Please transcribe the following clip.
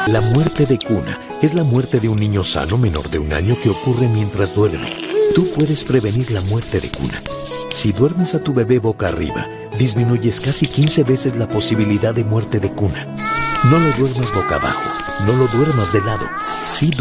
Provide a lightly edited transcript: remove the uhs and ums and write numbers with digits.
La muerte de cuna es la muerte de un niño sano menor de 1 año que ocurre mientras duerme. Tú puedes prevenir la muerte de cuna. Si duermes a tu bebé boca arriba, disminuyes casi 15 veces la posibilidad de muerte de cuna. No lo duermas boca abajo, no lo duermas de lado. Sí